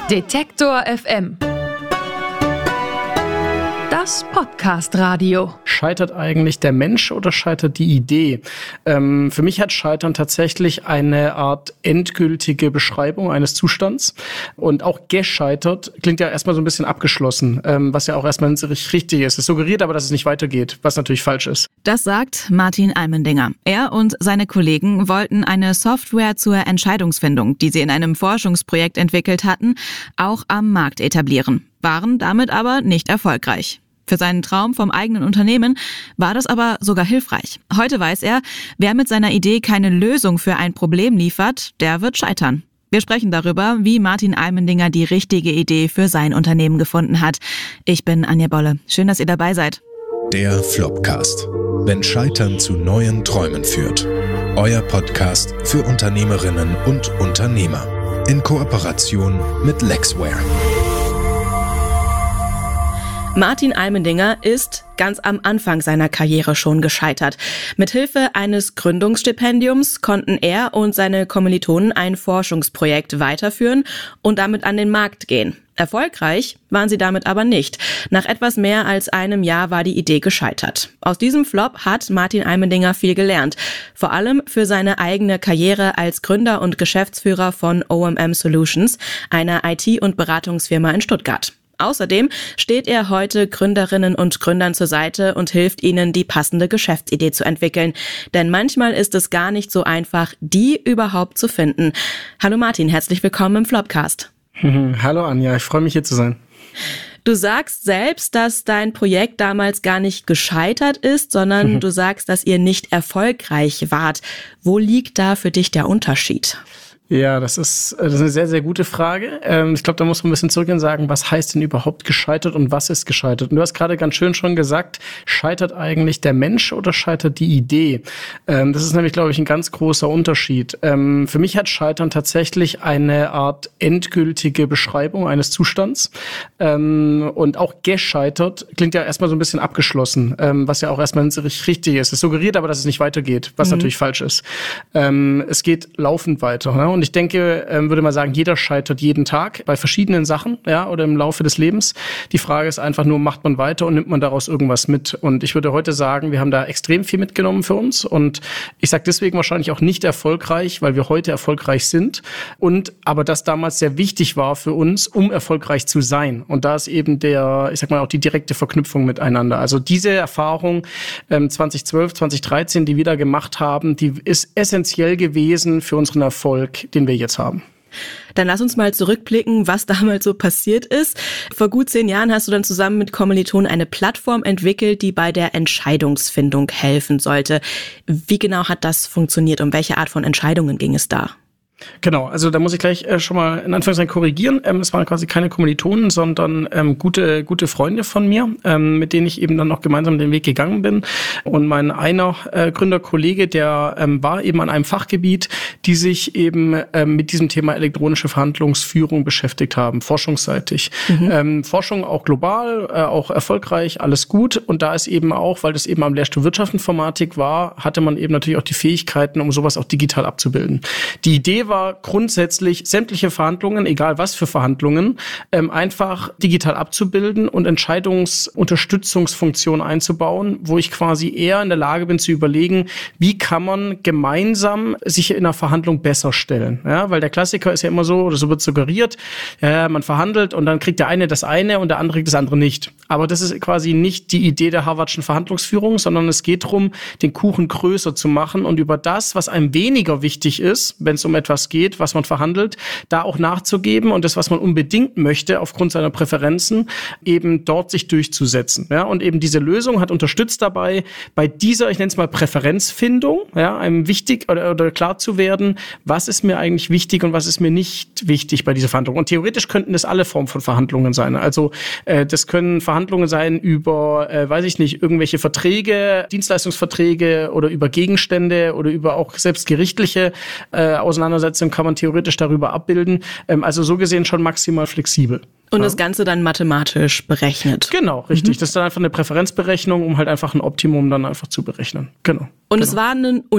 Detektor FM. Das Podcast-Radio. Scheitert eigentlich der Mensch oder scheitert die Idee? Für mich hat Scheitern tatsächlich eine Art endgültige Beschreibung eines Zustands. Und auch gescheitert klingt ja erstmal so ein bisschen abgeschlossen, was ja auch erstmal nicht richtig ist. Es suggeriert aber, dass es nicht weitergeht, was natürlich falsch ist. Das sagt Martin Almendinger. Er und seine Kollegen wollten eine Software zur Entscheidungsfindung, die sie in einem Forschungsprojekt entwickelt hatten, auch am Markt etablieren, waren damit aber nicht erfolgreich. Für seinen Traum vom eigenen Unternehmen war das aber sogar hilfreich. Heute weiß er, wer mit seiner Idee keine Lösung für ein Problem liefert, der wird scheitern. Wir sprechen darüber, wie Martin Almendinger die richtige Idee für sein Unternehmen gefunden hat. Ich bin Anja Bolle. Schön, dass ihr dabei seid. Der Flopcast. Wenn Scheitern zu neuen Träumen führt. Euer Podcast für Unternehmerinnen und Unternehmer. In Kooperation mit Lexware. Martin Almendinger ist ganz am Anfang seiner Karriere schon gescheitert. Mithilfe eines Gründungsstipendiums konnten er und seine Kommilitonen ein Forschungsprojekt weiterführen und damit an den Markt gehen. Erfolgreich waren sie damit aber nicht. Nach etwas mehr als einem Jahr war die Idee gescheitert. Aus diesem Flop hat Martin Almendinger viel gelernt. Vor allem für seine eigene Karriere als Gründer und Geschäftsführer von OMM Solutions, einer IT- und Beratungsfirma in Stuttgart. Außerdem steht er heute Gründerinnen und Gründern zur Seite und hilft ihnen, die passende Geschäftsidee zu entwickeln. Denn manchmal ist es gar nicht so einfach, die überhaupt zu finden. Hallo Martin, herzlich willkommen im Flopcast. Hallo Anja, ich freue mich hier zu sein. Du sagst selbst, dass dein Projekt damals gar nicht gescheitert ist, sondern du sagst, dass ihr nicht erfolgreich wart. Wo liegt da für dich der Unterschied? Ja, das ist eine sehr, sehr gute Frage. Ich glaube, da muss man ein bisschen zurückgehen und sagen, was heißt denn überhaupt gescheitert und was ist gescheitert? Und du hast gerade ganz schön schon gesagt, scheitert eigentlich der Mensch oder scheitert die Idee? Das ist nämlich, glaube ich, ein ganz großer Unterschied. Für mich hat Scheitern tatsächlich eine Art endgültige Beschreibung eines Zustands. Und auch gescheitert klingt ja erstmal so ein bisschen abgeschlossen, was ja auch erstmal nicht richtig ist. Es suggeriert aber, dass es nicht weitergeht, was natürlich falsch ist. Es geht laufend weiter, ne? Und ich denke, würde mal sagen, jeder scheitert jeden Tag bei verschiedenen Sachen, ja, oder im Laufe des Lebens. Die Frage ist einfach nur, macht man weiter und nimmt man daraus irgendwas mit? Und ich würde heute sagen, wir haben da extrem viel mitgenommen für uns. Und ich sage deswegen wahrscheinlich auch nicht erfolgreich, weil wir heute erfolgreich sind. Aber das damals sehr wichtig war für uns, um erfolgreich zu sein. Und da ist eben auch die direkte Verknüpfung miteinander. Also diese Erfahrung 2012, 2013, die wir da gemacht haben, die ist essentiell gewesen für unseren Erfolg, den wir jetzt haben. Dann lass uns mal zurückblicken, was damals so passiert ist. Vor gut 10 Jahren hast du dann zusammen mit Kommilitonen eine Plattform entwickelt, die bei der Entscheidungsfindung helfen sollte. Wie genau hat das funktioniert? Um welche Art von Entscheidungen ging es da? Genau, also da muss ich gleich schon mal in Anführungszeichen korrigieren. Es waren quasi keine Kommilitonen, sondern gute Freunde von mir, mit denen ich eben dann noch gemeinsam den Weg gegangen bin. Und mein einer Gründerkollege, der war eben an einem Fachgebiet, die sich eben mit diesem Thema elektronische Verhandlungsführung beschäftigt haben, forschungsseitig. Forschung auch global, auch erfolgreich, alles gut. Und da ist eben auch, weil das eben am Lehrstuhl Wirtschaftsinformatik war, hatte man eben natürlich auch die Fähigkeiten, um sowas auch digital abzubilden. Die Idee war grundsätzlich, sämtliche Verhandlungen, egal was für Verhandlungen, einfach digital abzubilden und Entscheidungsunterstützungsfunktionen einzubauen, wo ich quasi eher in der Lage bin zu überlegen, wie kann man gemeinsam sich in einer Verhandlung besser stellen. Ja, weil der Klassiker ist ja immer so, oder so wird suggeriert, man verhandelt und dann kriegt der eine das eine und der andere kriegt das andere nicht. Aber das ist quasi nicht die Idee der Harvardschen Verhandlungsführung, sondern es geht darum, den Kuchen größer zu machen und über das, was einem weniger wichtig ist, wenn es um etwas geht, was man verhandelt, da auch nachzugeben und das, was man unbedingt möchte, aufgrund seiner Präferenzen, eben dort sich durchzusetzen. Ja, und eben diese Lösung hat unterstützt dabei, bei dieser, ich nenne es mal Präferenzfindung, ja, einem wichtig oder klar zu werden, was ist mir eigentlich wichtig und was ist mir nicht wichtig bei dieser Verhandlung. Und theoretisch könnten das alle Formen von Verhandlungen sein. Also das können Verhandlungen sein über, irgendwelche Verträge, Dienstleistungsverträge oder über Gegenstände oder über auch selbst gerichtliche Auseinandersetzungen kann man theoretisch darüber abbilden. Also so gesehen schon maximal flexibel. Und das Ganze dann mathematisch berechnet. Genau, richtig. Das ist dann einfach eine Präferenzberechnung, um halt einfach ein Optimum dann einfach zu berechnen. Genau. Und es war ein